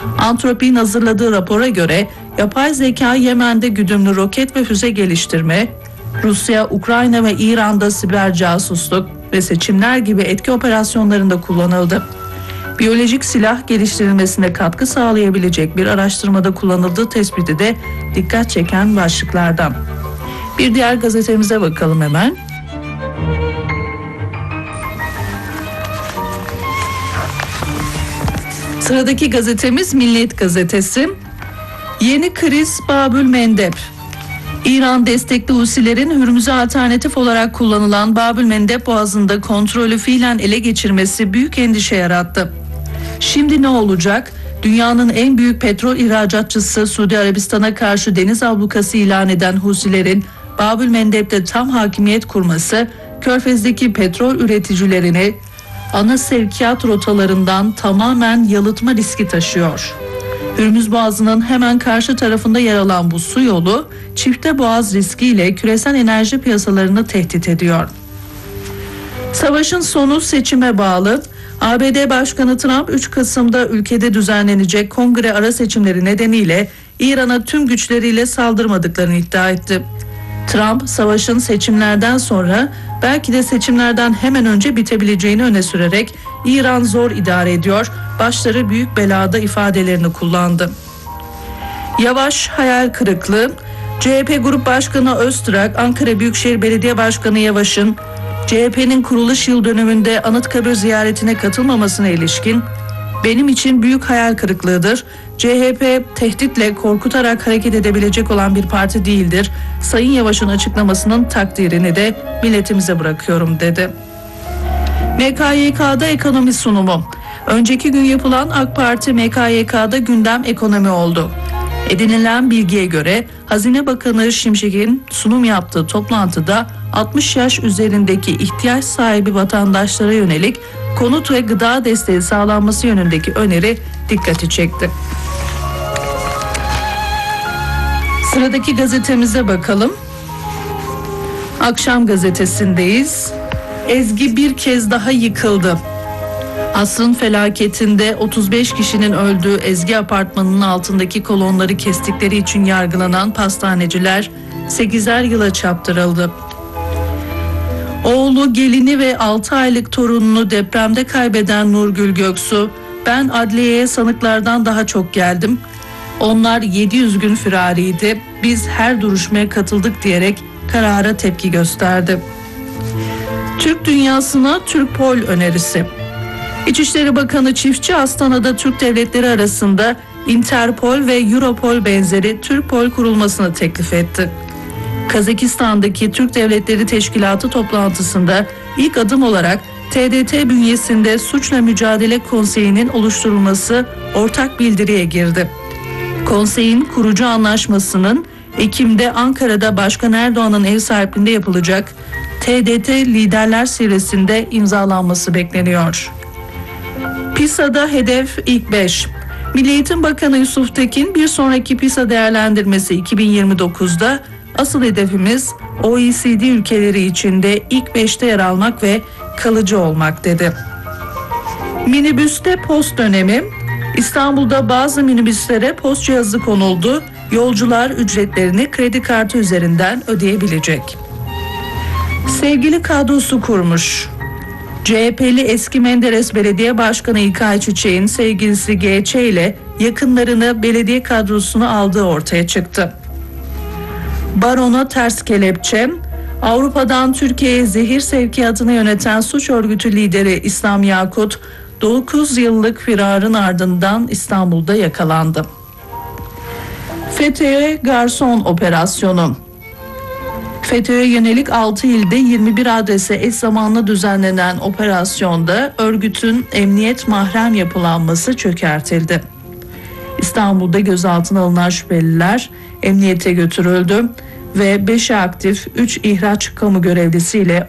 Antropik'in hazırladığı rapora göre yapay zeka Yemen'de güdümlü roket ve füze geliştirme, Rusya, Ukrayna ve İran'da siber casusluk ve seçimler gibi etki operasyonlarında kullanıldı. Biyolojik silah geliştirilmesine katkı sağlayabilecek bir araştırmada kullanıldığı tespiti de dikkat çeken başlıklardan. Bir diğer gazetemize bakalım hemen. Sıradaki gazetemiz Milliyet Gazetesi. Yeni kriz Babül Mendeb. İran destekli Husilerin Hürmüz'e alternatif olarak kullanılan Babül Mendeb Boğazı'nda kontrolü fiilen ele geçirmesi büyük endişe yarattı. Şimdi ne olacak? Dünyanın en büyük petrol ihracatçısı Suudi Arabistan'a karşı deniz ablukası ilan eden Husilerin Babül Mendeb'de tam hakimiyet kurması, Körfez'deki petrol üreticilerini ana sevkiyat rotalarından tamamen yalıtma riski taşıyor. Hürmüz Boğazı'nın hemen karşı tarafında yer alan bu su yolu, çifte boğaz riskiyle küresel enerji piyasalarını tehdit ediyor. Savaşın sonu seçime bağlı. ABD Başkanı Trump 3 Kasım'da ülkede düzenlenecek kongre ara seçimleri nedeniyle İran'a tüm güçleriyle saldırmadıklarını iddia etti. Trump, savaşın seçimlerden sonra belki de seçimlerden hemen önce bitebileceğini öne sürerek İran zor idare ediyor, başları büyük belada ifadelerini kullandı. Yavaş hayal kırıklığı. CHP Grup Başkanı Öztürk, Ankara Büyükşehir Belediye Başkanı Yavaş'ın CHP'nin kuruluş yıl dönümünde Anıtkabir ziyaretine katılmamasına ilişkin "Benim için büyük hayal kırıklığıdır. CHP tehditle, korkutarak hareket edebilecek olan bir parti değildir. Sayın Yavaş'ın açıklamasının takdirini de milletimize bırakıyorum" dedi. MKYK'da ekonomi sunumu. Önceki gün yapılan AK Parti MKYK'da gündem ekonomi oldu. Edinilen bilgiye göre Hazine Bakanı Şimşek'in sunum yaptığı toplantıda 60 yaş üzerindeki ihtiyaç sahibi vatandaşlara yönelik konut ve gıda desteği sağlanması yönündeki öneri dikkati çekti. Sıradaki gazetemize bakalım. Akşam gazetesindeyiz. Ezgi bir kez daha yıkıldı. Asrın felaketinde 35 kişinin öldüğü Ezgi apartmanının altındaki kolonları kestikleri için yargılanan pastaneciler 8'er yıla çarptırıldı. Oğlu, gelini ve 6 aylık torununu depremde kaybeden Nurgül Göksu, "Ben adliyeye sanıklardan daha çok geldim. Onlar 700 gün firariydi. Biz her duruşmaya katıldık" diyerek karara tepki gösterdi. Türk dünyasına Türkpol önerisi. İçişleri Bakanı Çiftçi, Astana'da Türk devletleri arasında Interpol ve Europol benzeri Türkpol kurulmasını teklif etti. Kazakistan'daki Türk Devletleri Teşkilatı toplantısında ilk adım olarak TDT bünyesinde Suçla Mücadele Konseyi'nin oluşturulması ortak bildiriye girdi. Konseyin kurucu anlaşmasının Ekim'de Ankara'da Başkan Erdoğan'ın ev sahipliğinde yapılacak TDT Liderler Zirvesi'nde imzalanması bekleniyor. PISA'da hedef ilk 5. Milli Eğitim Bakanı Yusuf Tekin, bir sonraki PISA değerlendirmesi 2029'da asıl hedefimiz OECD ülkeleri içinde ilk 5'te yer almak ve kalıcı olmak dedi. Minibüste post dönemi. İstanbul'da bazı minibüslere post cihazı konuldu. Yolcular ücretlerini kredi kartı üzerinden ödeyebilecek. Sevgili kadrosu kurmuş. CHP'li eski Menderes Belediye Başkanı İlkay Çiçek'in sevgilisi GÇ ile yakınlarını belediye kadrosuna aldığı ortaya çıktı. Barona ters kelepçe. Avrupa'dan Türkiye'ye zehir sevkiyatını yöneten suç örgütü lideri İslam Yakut, 9 yıllık firarın ardından İstanbul'da yakalandı. FETÖ'ye garson operasyonu. FETÖ'ye yönelik 6 ilde 21 adrese eş zamanlı düzenlenen operasyonda örgütün emniyet mahrem yapılanması çökertildi. İstanbul'da gözaltına alınan şüpheliler emniyete götürüldü ve 5'i aktif 3 ihraç kamu görevlisiyle